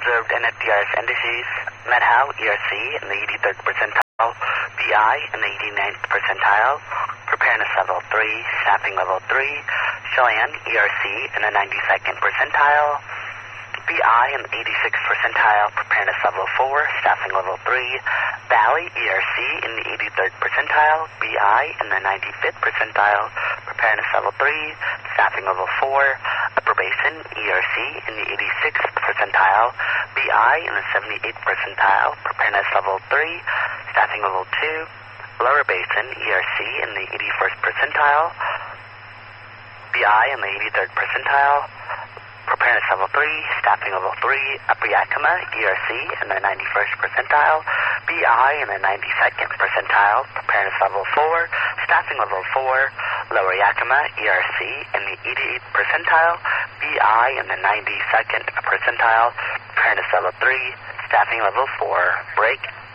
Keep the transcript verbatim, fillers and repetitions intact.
observed N F T R S indices, Medhow, E R C in the eighty-third percentile, B I in the eighty-ninth percentile, Preparedness level three, Staffing level three, Chelan, E R C in the ninety-second percentile, B I in the eighty-sixth percentile, Preparedness level four, Staffing level three, Valley, E R C in the eighty-third percentile, B I in the ninety-fifth percentile, Preparedness level three, Staffing level four, Upper Basin, E R C in the eighty-sixth percentile, B I in the seventy-eighth percentile, Preparedness level three, Staffing level two, Lower Basin, E R C in the eighty-first percentile, B I in the eighty-third percentile, Preparedness level three, Staffing level three, Upper Yakima, E R C in the ninety-first percentile, B I in the ninety-second percentile, Preparedness level four, Staffing level four, Lower Yakima, E R C in the eighty-eighth percentile, B I in the ninety-second percentile, Preparedness level three, Staffing level four, break.